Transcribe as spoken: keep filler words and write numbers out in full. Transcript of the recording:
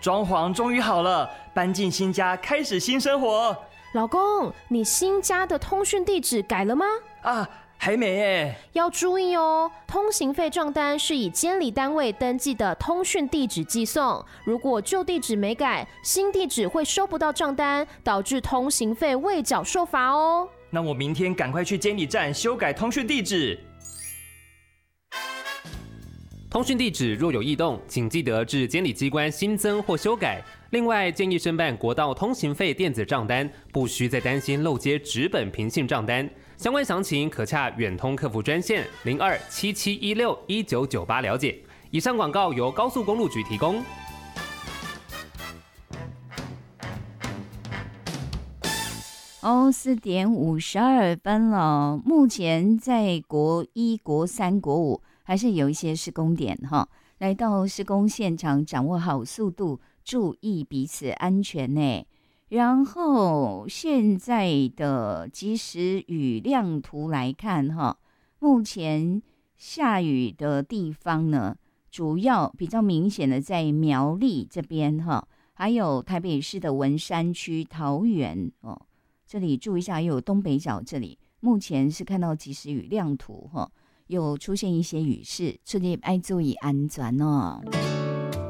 装潢终于好了，搬进新家，开始新生活。 老公，你新家的通讯地址改了吗？ 啊，还没耶。 要注意哦，通行费账单是以监理单位登记的通讯地址寄送，如果旧地址没改，新地址会收不到账单，导致通行费未缴受罚哦。 那我明天赶快去监理站修改通讯地址。 通讯地址若有异动，请记得至监理机关新增或修改。另外，建议申办国道通行费电子账单，不需再担心漏接纸本平信账单。相关详情可洽远通客服专线零二七七一六一九九八了解。以上广告由高速公路局提供。 哦，四点五十二分了。目前在国一、国三、国五还是有一些施工点哈。来到施工现场，掌握好速度，注意彼此安全呢。然后现在的即时雨量图来看哈，目前下雨的地方呢，主要比较明显的在苗栗这边哈，还有台北市的文山区、桃园哦。这里注意一下，也有东北角这里，目前是看到即时雨量图哈，有出现一些雨势，这里要注意安全哦。